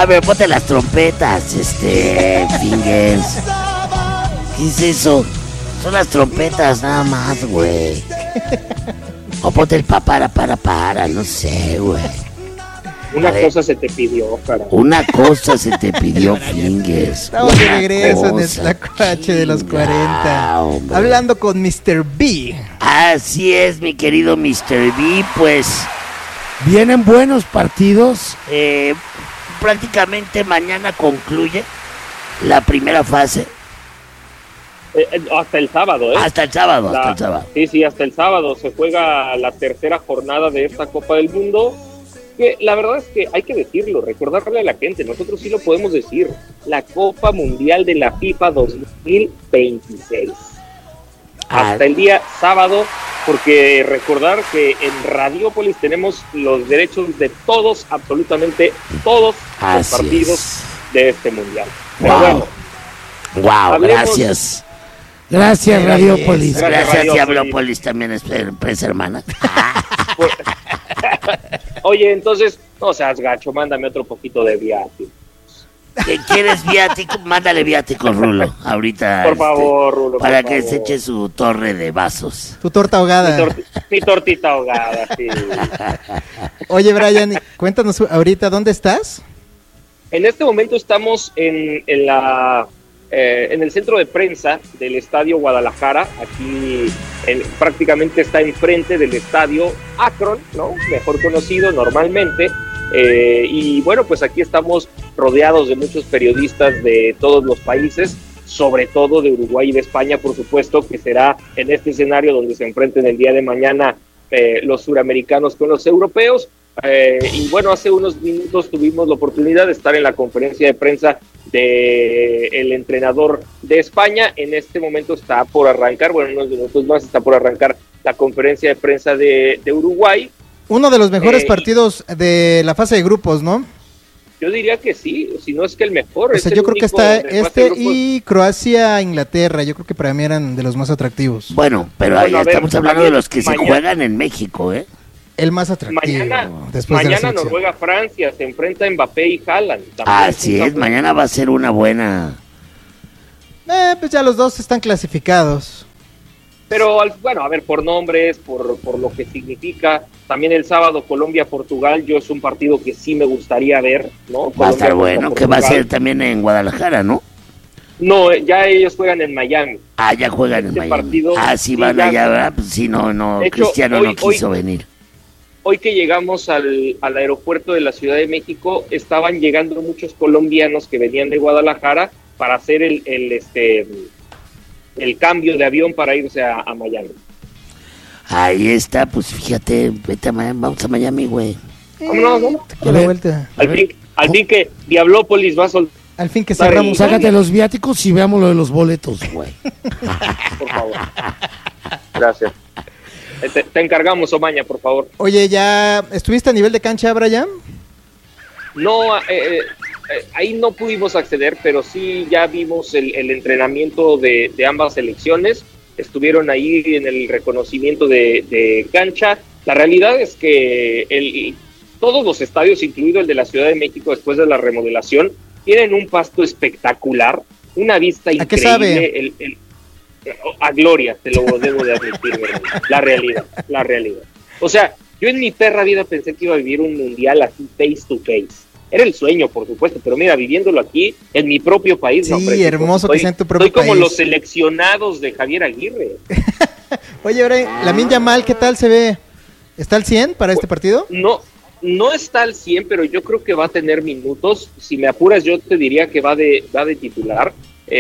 A ver, ponte las trompetas, Fingers. ¿Qué es eso? Son las trompetas nada más, güey. O ponte el para, no sé, güey. Una cosa se te pidió, cara. Una cosa se te pidió, Fingers. Estamos de regreso en el Tlacuache de los 40. Hombre. Hablando con Mr. B. Así es, mi querido Mr. B, pues vienen buenos partidos. Prácticamente mañana concluye la primera fase. Hasta el sábado, ¿eh? Hasta el sábado. Sí, hasta el sábado se juega la tercera jornada de esta Copa del Mundo. Que la verdad es que hay que decirlo, recordarle a la gente, nosotros sí lo podemos decir, la Copa Mundial de la FIFA 2026. Hasta el día sábado, porque recordar que en Radiópolis tenemos los derechos de todos, absolutamente todos los partidos de este Mundial. Pero bueno, gracias. Gracias, Radiópolis. Gracias, Diablópolis, también es empresa hermana. Oye, entonces, no seas gacho, mándame otro poquito de viático. ¿Qué quieres viático? Mándale viático, Rulo, ahorita. Por favor, Rulo. Para por que favor. se eche su torre de vasos. Tu torta ahogada. Mi tortita ahogada, sí. Oye, Brian, cuéntanos ahorita, ¿dónde estás? En este momento estamos en el centro de prensa del Estadio Guadalajara. Aquí prácticamente está enfrente del Estadio Akron, ¿no? Mejor conocido normalmente. Y bueno, pues aquí estamos rodeados de muchos periodistas de todos los países, sobre todo de Uruguay y de España, por supuesto, que será en este escenario donde se enfrenten el día de mañana los suramericanos con los europeos. Y bueno, hace unos minutos tuvimos la oportunidad de estar en la conferencia de prensa del entrenador de España. En este momento está por arrancar, bueno, unos minutos más está por arrancar la conferencia de prensa de Uruguay. Uno de los mejores partidos de la fase de grupos, ¿no? Yo diría que sí, si no es que el mejor. O sea, yo creo que está y Croacia-Inglaterra, yo creo que para mí eran de los más atractivos. Bueno, pero ahí estamos hablando de los que se juegan en México, ¿eh? El más atractivo. Mañana Noruega-Francia se enfrenta a Mbappé y Haaland. Así es, mañana va a ser una buena. Pues ya los dos están clasificados. Pero bueno, a ver, por nombres, por lo que significa. También el sábado Colombia-Portugal, yo es un partido que sí me gustaría ver, ¿no? Va a estar bueno, que va a ser también en Guadalajara, ¿no? No, ya ellos juegan en Miami. Ya juegan en Miami. Partido, sí van allá, ¿verdad? Pues sí, no, hecho, Cristiano no quiso venir. Hoy que llegamos al aeropuerto de la Ciudad de México, estaban llegando muchos colombianos que venían de Guadalajara para hacer el cambio de avión para irse a Miami. Ahí está, pues fíjate, vete a Miami, vamos a Miami, güey. Vámonos, ¿no? A la vuelta. Al fin que Diablópolis va a soltar. Al fin que cerramos. Sácate los viáticos y veamos lo de los boletos, güey. Por favor. Gracias. Te encargamos, Omaña, por favor. Oye, ¿ya estuviste a nivel de cancha, Brian? No, ahí no pudimos acceder, pero sí ya vimos el entrenamiento de ambas selecciones. Estuvieron ahí en el reconocimiento de cancha. La realidad es que todos los estadios, incluido el de la Ciudad de México después de la remodelación, tienen un pasto espectacular, una vista increíble. ¿A qué sabe? A gloria, te lo debo de admitir, ¿verdad? La realidad. O sea, yo en mi perra vida pensé que iba a vivir un mundial así face to face. Era el sueño, por supuesto, pero mira, viviéndolo aquí, en mi propio país. Sí, no, hermoso que sea en tu propio país. Soy como país. los seleccionados de Javier Aguirre. Oye, ahora, Lamine Yamal, ¿qué tal se ve? ¿Está al 100 para este partido? No está al 100, pero yo creo que va a tener minutos. Si me apuras, yo te diría que va de titular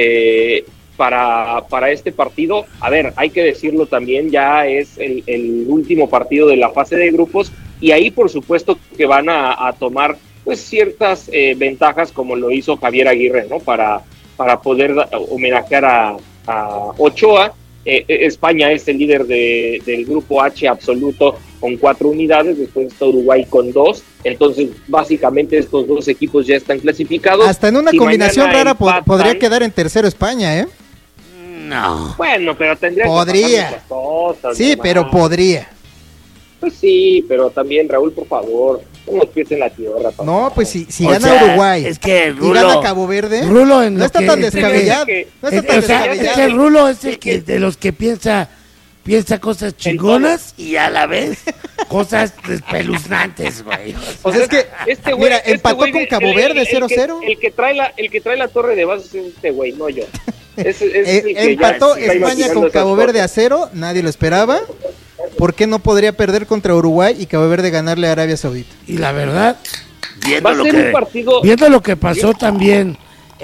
para este partido. A ver, hay que decirlo también, ya es el último partido de la fase de grupos, y ahí por supuesto que van a tomar pues ciertas ventajas, como lo hizo Javier Aguirre, ¿no? Para poder homenajear a Ochoa. España es el líder del grupo H absoluto con 4 unidades, después está Uruguay con 2, entonces básicamente estos dos equipos ya están clasificados. Hasta en una combinación rara podría quedar en tercero España, ¿eh? No. Bueno, pero tendría que pasar muchas cosas. Sí, pero podría. Pues sí, pero también, Raúl, por favor, Con los pies en la tierra, papá. No, pues si O gana sea, Uruguay es que y Rulo- gana Cabo Verde, Rulo en no lo está que- tan descabellado. No está tan o sea, es descabellado. que Rulo es el que de los que piensa cosas chingonas y a la vez cosas espeluznantes, güey. O sea, es que, Este güey- mira, este empató güey con de- Cabo Verde 0-0. El que trae la torre de vasos es este güey, no yo. Es el que ya Empató está España imaginando con esas Cabo cosas. Verde a 0, nadie lo esperaba. ¿Por qué no podría perder contra Uruguay y Cabo Verde ganarle a Arabia Saudita? y la verdad, Viendo Va a lo ser que un partido. viendo lo que pasó también,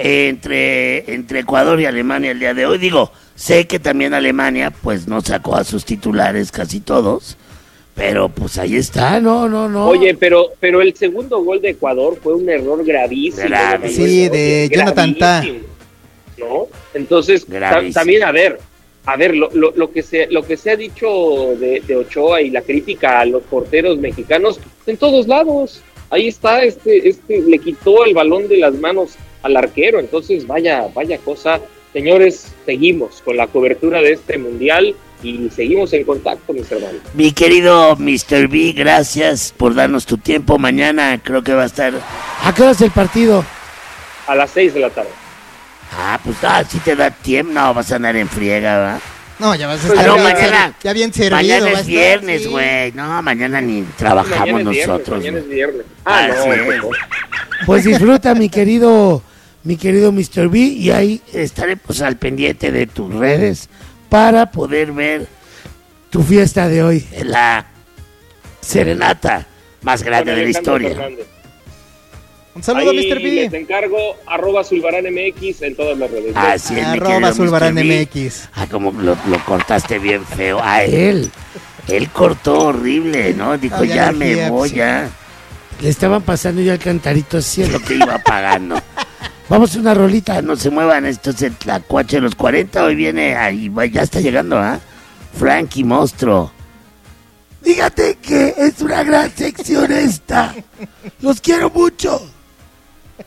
entre Ecuador y Alemania el día de hoy, digo, sé que también Alemania pues no sacó a sus titulares casi todos, pero pues ahí está. no. Oye, pero el segundo gol de Ecuador fue un error gravísimo. Gravísimo. Sí, de Jonathan Tah. ¿No? Entonces, Gravísimo. también a ver, lo que se ha dicho de Ochoa y la crítica a los porteros mexicanos en todos lados. Ahí está, le quitó el balón de las manos al arquero. Entonces, vaya cosa. Señores, seguimos con la cobertura de este mundial y seguimos en contacto, mis hermanos. Mi querido Mr. B, gracias por darnos tu tiempo. Mañana creo que va a estar... ¿a qué hora es el partido? A las 6 de la tarde. pues si te da tiempo, no, vas a andar en friega, ¿va? No, ya vas a Pues estar no, bien, mañana- ya bien servido. Mañana va a es estar, viernes, sí. güey. No, mañana ni trabajamos Mañana es viernes, nosotros. mañana es güey. viernes. Ah, No, sí. pues no. Pues disfruta, mi querido Mr. B, y ahí Estaremos al pendiente de tus redes para poder ver tu fiesta de hoy. la serenata más grande Con de la Alejandro historia. Fernández. Un saludo a Ahí Mr. les B. encargo @zulbaranmx en todas las redes. Así es, mi Arroba querido Zulbarán Mr. B. MX. Como lo cortaste bien feo. A él. Él cortó horrible, ¿no? Dijo, Había ya energía, me voy, sí. ya. Le estaban pasando ya el cantarito así. Es lo que iba pagando. Vamos a una rolita. No se muevan, esto es el Tlacuache de los 40. Hoy viene, ahí ya está llegando, ¿ah? Frankie Monstruo. Dígate que es una gran sección esta. Los quiero mucho.